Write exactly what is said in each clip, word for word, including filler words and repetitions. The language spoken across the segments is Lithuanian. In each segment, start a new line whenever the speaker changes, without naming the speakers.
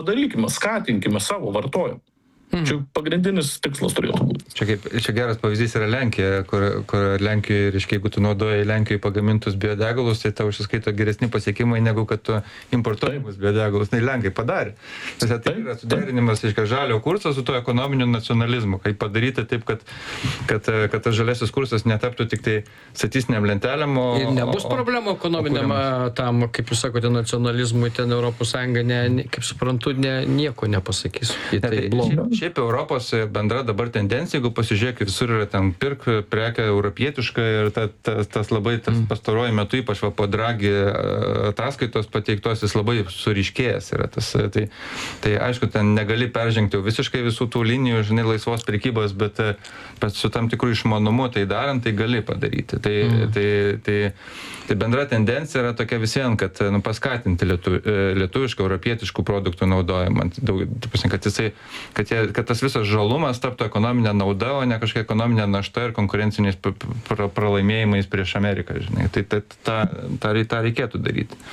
darykime, skatinkime savo vartojimą. Hmm. Čia pagrindinis tikslas turėtų būti.
Čia, kaip, čia geras pavyzdys yra Lenkija, kur, kur Lenkijoje, reiškia, jeigu tu naudoji Lenkijoje pagamintus biodegalus, tai tau išsiskaito geresni pasiekimai, negu kad tu importuojamus biodegalus. Tai Lenkai padarė. Tai yra suderinimas, reiškia, žalio kurso su to ekonominiu nacionalizmu. Kaip padaryti taip, kad, kad, kad tas žaliasis kursas netaptų tik tai statistiniam lentelėm. O,
ir nebus problemų ekonominiam tam, kaip jūs sakote, nacionalizmui, ten Europos Sąjunga, ne, ne, kaip suprantu, ne, nieko nepasakys.
Ne, tai blogo. Šiaip Europos bendra dabar tendencija, jeigu pasižiūrėk, visur yra ten pirk prekę europietišką ir ta, ta, tas labai tas mm. pastaruoju metu, ypač va, po Draghi ataskaitos pateiktos, jis labai suriškėjęs yra tas. Tai, tai aišku, ten negali peržengti jau visiškai visų tų linijų, žinai, laisvos prekybos, bet, bet su tam tikrų išmanumu tai darant, tai gali padaryti. Tai, mm. tai, tai, tai bendra tendencija yra tokia visien, kad nu, paskatinti lietu, lietuvišką, europietiškų produktų naudojimą. Daug, kad, jisai, kad jie kad tas visas žalumas taptų ekonominė nauda, o ne kažkokia ekonominė našta ir konkurenciniais pralaimėjimais prieš Ameriką, žinai. Tai tą, tą, tą, tą reikėtų daryti.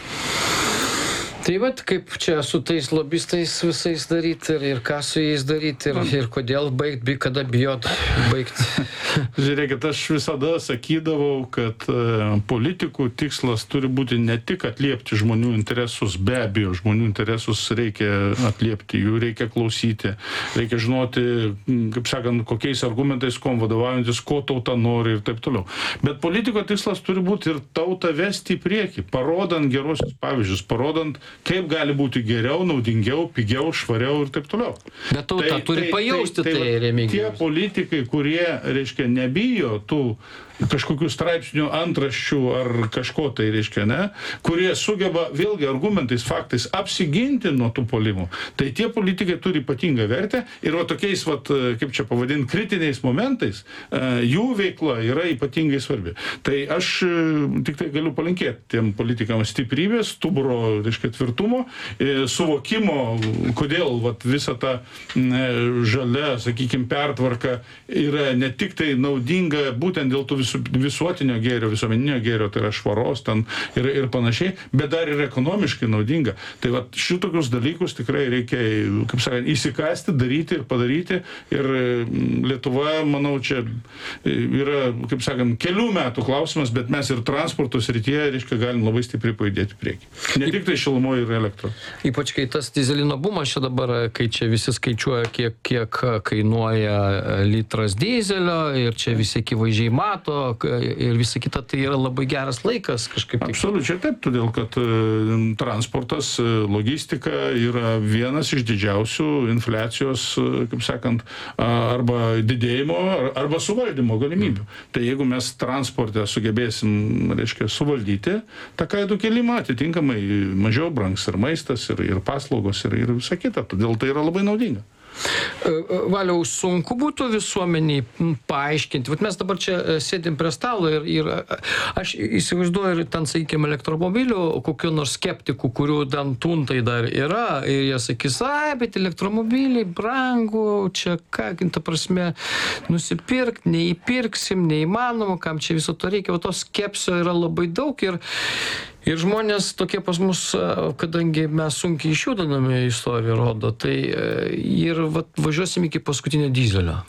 Tai vat kaip čia su tais lobistais visais daryti ir, ir ką su jais daryti ir, ir kodėl baigt, bei kada bijot baigti.
Žiūrėkit, aš visada sakydavau, kad uh, politikų tikslas turi būti ne tik atliepti žmonių interesus, be abejo, žmonių interesus reikia atliepti, jų reikia klausyti, reikia žinoti, kaip sakant, kokiais argumentais, kuom vadovaujantis, ko tauta nori ir taip toliau. Bet politiko tikslas turi būti ir tautą vesti į priekį, parodant gerosius pavyzdžius, parodant, kaip gali būti geriau, naudingiau, pigiau, švariau ir taip toliau.
Bet tauta tai, turi tai, pajausti tai, tai, tai Remigijus.
Tie politikai, kurie, reiškia, nebijo tų kažkokių straipsnių antraščių ar kažko tai, reiškia, ne, kurie sugeba vėlgi argumentais, faktais apsiginti nuo tų puolimų. Tai tie politikai turi ypatingą vertę ir va tokiais, va, kaip čia pavadinti, kritiniais momentais jų veikla yra ypatingai svarbi. Tai aš tik tai galiu palinkėti tiem politikams stiprybės, stuburo, reiškia, tvirtumo, suvokimo, kodėl va, visa ta žalia, sakykime, pertvarka yra ne tik tai naudinga būtent dėl tų visuotinio gėrio, visuomeninio gėrio, tai yra švaros ten ir, ir panašiai, bet dar ir ekonomiškai naudinga. Tai va šitokius dalykus tikrai reikia, kaip sakant, įsikasti, daryti ir padaryti. Ir Lietuva, manau, čia yra, kaip sakant, kelių metų klausimas, bet mes ir transporto srityje, reiškia, galim labai stipriai pajudėti priekį. Ne tik tai šilumoje ir elektro.
Ypač kai tas dyzelino bumas čia dabar, kai čia visi skaičiuoja, kiek, kiek kainuoja litras dyzelio ir čia visi akivaizdžiai mato ir visa kita, tai yra labai geras laikas kažkaip.
Absoliučiai taip, todėl kad transportas, logistika yra vienas iš didžiausių infliacijos, kaip sakant, arba didėjimo, arba suvaldymo galimybių. Mm. Tai jeigu mes transporte sugebėsim, reiškia, suvaldyti tą kainų kėlimą, atitinkamai mažiau brangs ir maistas, ir, ir paslaugos, ir, ir visa kita. Todėl tai yra labai naudinga.
Valiau, sunku būtų visuomeniai paaiškinti. Vat mes dabar čia sėdim prie stalo ir, ir aš įsivaizduoju ir ten, sakykime, elektromobilių, kokių nors skeptikų, kurių ten tuntai dar yra, ir jie sakys, ai, bet elektromobiliai brangu, čia ką, ta prasme, nusipirkt, neįpirksim, neįmanoma, kam čia viso to reikia, o to skepsio yra labai daug ir Ir žmonės tokie pas mus, kadangi mes sunkiai išjudiname, istorija rodo, tai ir vat, važiuosim iki paskutinio dyzelio.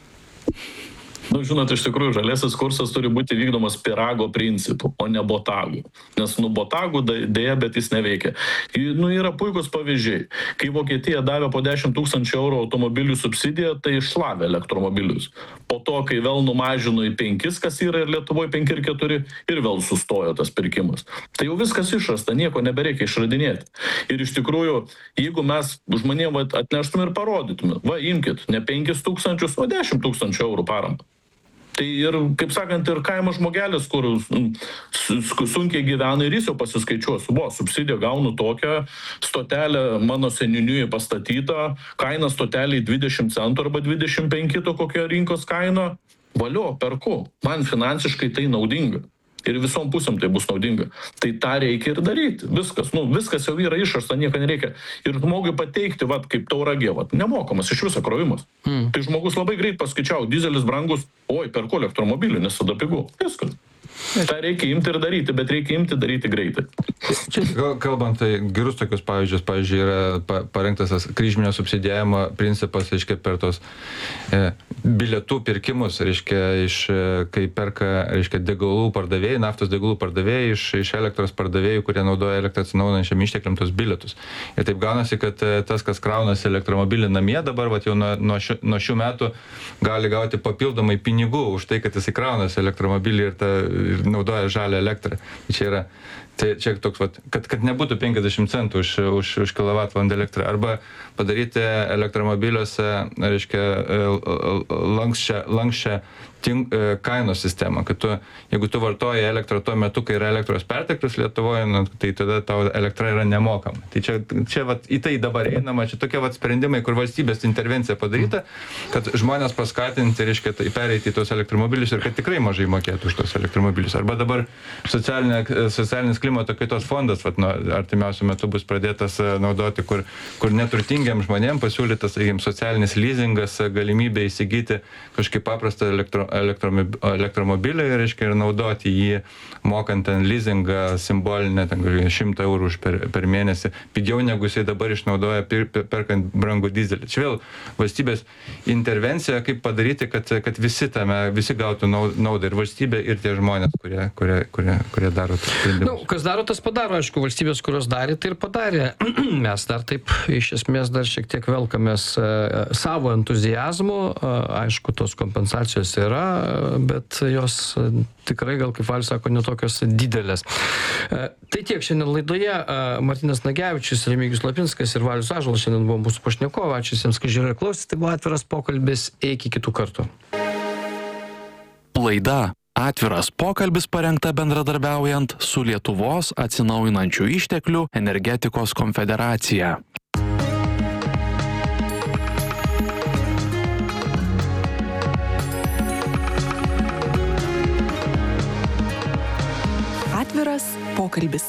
Nu, žinot, iš tikrųjų, žaliasis kursas turi būti vykdomas pyrago principu, o ne botagų. Nes, nu, botagų dėja, bet jis neveikia. Nu, yra puikus pavyzdžiai. Kai Vokietija davė po dešimt tūkstančių eurų automobilių subsidiją, tai iššlavė elektromobilius. Po to, kai vėl numažino į penkis, kas yra ir Lietuvoje penki ir keturi, ir vėl sustojo tas pirkimas. Tai jau viskas išrasta, nieko nebereikia išradinėti. Ir iš tikrųjų, jeigu mes žmonėm atneštume ir parodytume, va, imkit, ne penkis tūkstančius, o dešimt tūkstančių eurų paramą. Tai ir, kaip sakant, ir kaimo žmogelis, kur sunkiai gyvena ir jis jau pasiskaičiuos, buvo, subsidiją gaunu tokią, stotelę mano seniūniui pastatytą, kaina stoteliai dvidešimt centų arba dvidešimt penki, to kokia rinkos kaina, valio, perku, man finansiškai tai naudinga. Ir visom pusėm tai bus naudinga. Tai tą reikia ir daryti. Viskas, nu, viskas jau yra išrasta, nieko nereikia. Ir žmogui pateikti, vat, kaip Tauragė, vat, nemokamas iš viso krovimas. Mm. Tai žmogus labai greit paskaičiavo, dizelis brangus, oi, perku elektromobilį, nes tada pigu. Viskas. tą reikia imti ir daryti, bet reikia imti daryti greitai.
Čia, kalbant, tai gerus tokius pavyzdžius, pavyzdžiui, yra pa, parengtas tas kryžminio subsidijavimo principas, reiškia, per tos e, bilietų pirkimus, reiškia, iš, kai perka, reiškia, degalų pardavėjai, naftos degalų pardavėjai iš, iš elektros pardavėjų, kurie naudoja elektrą atsinaujinančiam ištekliam tos bilietus. Ir taip gaunasi, kad tas, kas kraunasi elektromobilį namie, dabar vat, jau nuo, nuo, šių, nuo šių metų gali gauti papildomai pinigų už tai, kad jis kraunasi elektromobilį ir, ta, ir naudoja žalią elektrą. Čia yra Tai čia toks, vat, kad, kad nebūtų penkiasdešimt centų už, už, už kilovatvalandę elektrą. Arba padaryti elektromobiliuose, reiškia, lankščią, lankščią tink, kainos sistemą, kad tu, jeigu tu vartoji elektrą tuo metu, kai yra elektros perteklius Lietuvoje, nu, tai tada tau elektra yra nemokama. Tai čia, čia vat, į tai dabar einama, čia tokie vat, sprendimai, kur valstybės intervencija padaryta, kad žmonės paskatinti, reiškia, tai pereiti į tos elektromobilius ir kad tikrai mažai mokėtų už tos elektromobilius. Arba dabar socialinė, socialinis klimato kaitos fondas, vat, nu, artimiausiu metu bus pradėtas naudoti, kur, kur neturtingiam žmonėm pasiūlytas, sakykime, socialinis leasingas, galimybė įsigyti kažkaip paprastą elektro, elektromobilį, reiškia, ir naudoti jį, mokant ten leasingą simbolinę, ten šimtą eurų už per, per mėnesį, pigiau negu jisai dabar išnaudoja per, perkant brangų dizelį. Čia vėl valstybės intervencija, kaip padaryti, kad, kad visi tame, visi gautų naudą, ir valstybė, ir tie žmonės, kurie, kurie, kurie, kurie daro tas sprendimus.
Nu, kas daro, tas padaro, aišku, valstybės, kurios darė, tai ir padarė. Mes dar taip, iš esmės, dar šiek tiek velkamės uh, savo entuzijazmu, uh, aišku, tos kompensacijos yra, bet jos tikrai, gal kaip Valius sako, netokios didelės. Tai tiek šiandien laidoje. Martynas Nagevičius, Remigijus Lapinskas ir Valius Ąžuolas šiandien buvo mūsų pašnekovai. Ačiū visiems, kad žiūrėjo ir klausėte. Tai buvo atviras pokalbis. Iki kitų kartų.
Laida Atviras pokalbis parengta bendradarbiaujant su Lietuvos atsinaujinančių išteklių energetikos konfederacija.
Atviras pokalbis.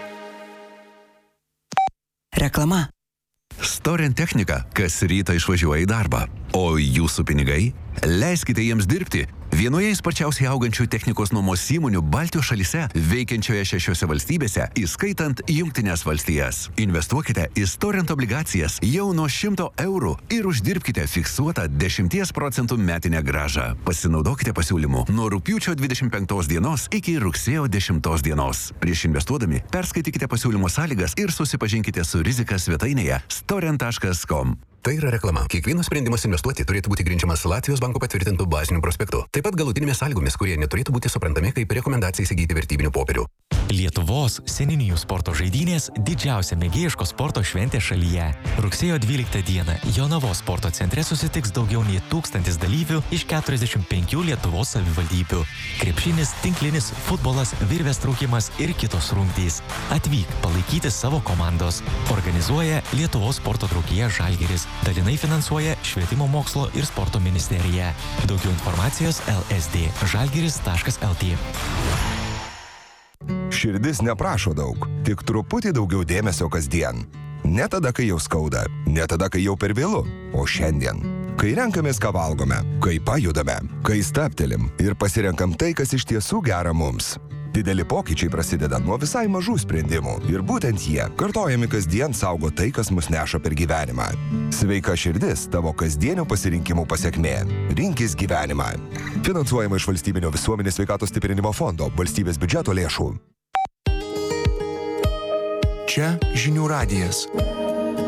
Reklama.
Storent technika kas rytą išvažiuoja į darbą, o jūsų pinigai? Leiskite jiems dirbti. Vienoje sparčiausiai augančių technikos nuomos įmonių Baltijos šalyse, veikiančioje šešiose valstybėse, įskaitant Jungtines valstijas. Investuokite į Storent obligacijas jau nuo šimto eurų ir uždirbkite fiksuotą dešimties procentų metinę grąžą. Pasinaudokite pasiūlymu nuo rugpjūčio dvidešimt penktos dienos iki rugsėjo dešimtos dienos. Prieš investuodami perskaitykite pasiūlymo sąlygas ir susipažinkite su rizika svetainėje storent taškas com. Tai yra reklama. Kiekvienas sprendimas investuoti turėtų būti grindžiamas Latvijos banko patvirtintų bazinių prospektų. Taip pat galutinėmis sąlygomis, kurie neturėtų būti suprantami kaip rekomendacija įsigyti vertybinių popierių.
Lietuvos seniūnijų sporto žaidynės didžiausia mėgėjiško sporto šventė šalyje. Rugsėjo dvyliktą dieną Jonavos sporto centre susitiks daugiau nei tūkstantis dalyvių iš keturiasdešimt penkių Lietuvos savivaldybių. Krepšinis, tinklinis, futbolas, virvės traukimas ir kitos rungtys. Atvyk palaikyti savo komandos. Organizuoja Lietuvos sporto draugija Žalgiris. Dalinai finansuoja Švietimo mokslo ir sporto ministerija. Daugiau informacijos el es dė žalgiris taškas el tė.
Širdis neprašo daug, tik truputį daugiau dėmesio kasdien. Ne tada, kai jau skauda, ne tada, kai jau per vėlu, o šiandien. Kai renkamės, ką valgome, kai pajudame, kai stabtelim ir pasirenkam tai, kas iš tiesų gera mums. Dideli pokyčiai prasideda nuo visai mažų sprendimų ir būtent jie, kartojami kasdien, saugo tai, kas mus neša per gyvenimą. Sveika širdis tavo kasdienio pasirinkimų pasekmė. Rinkis gyvenimą. Finansuojama iš Valstybinio visuomenės sveikatos stiprinimo fondo, valstybės biudžeto lėšų.
Čia Žinių radijas.